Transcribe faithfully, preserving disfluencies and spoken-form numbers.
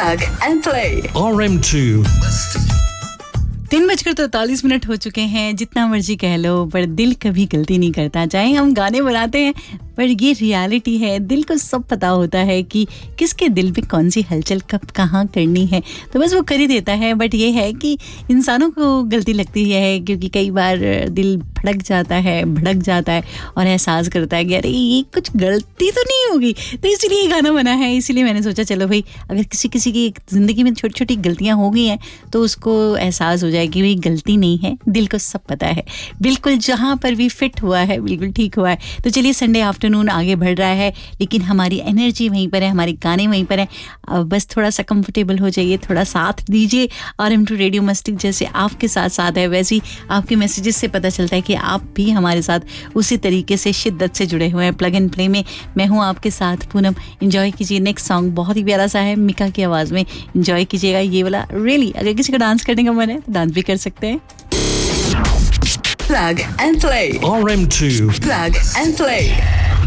Plug and play. R M two. तीन बजकर तैंतालीस मिनट हो चुके हैं. जितना मर्जी कह लो पर दिल कभी गलती नहीं करता. चाहे हम गाने बनाते हैं पर ये रियलिटी है. दिल को सब पता होता है कि किसके दिल पे कौन सी हलचल कब कहाँ करनी है, तो बस वो कर ही देता है. बट ये है कि इंसानों को गलती लगती है क्योंकि कई बार दिल भड़क जाता है, भड़क जाता है और एहसास करता है कि अरे ये कुछ गलती तो नहीं होगी. तो इसलिए ये गाना बना है. इसीलिए मैंने सोचा चलो भाई अगर किसी किसी की ज़िंदगी में छोटी छोटी गलतियाँ हो गई हैं तो उसको एहसास हो जाए कि भाई गलती नहीं है, दिल को सब पता है. बिल्कुल जहाँ पर भी फिट हुआ है बिल्कुल ठीक हुआ है. तो चलिए संडे आफ्टरनून आगे बढ़ रहा है लेकिन हमारी एनर्जी वहीं पर है, हमारे गाने वहीं पर हैं. बस थोड़ा सा कंफर्टेबल हो जाइए, थोड़ा साथ दीजिए. आर एम टू रेडियो मस्ती जैसे आपके साथ साथ है वैसे ही आपके मैसेजेस से पता चलता है कि आप भी हमारे साथ उसी तरीके से शिद्दत से जुड़े हुए हैं. प्लग एंड प्ले में मैं हूँ आपके साथ पूनम. एंजॉय कीजिए. नेक्स्ट सॉन्ग बहुत ही प्यारा सा है, मिका की आवाज़ में. एंजॉय कीजिएगा ये वाला. रियली अगर किसी को डांस करने का मन है तो डांस भी कर सकते हैं. Plug and play. R M two. Plug and play.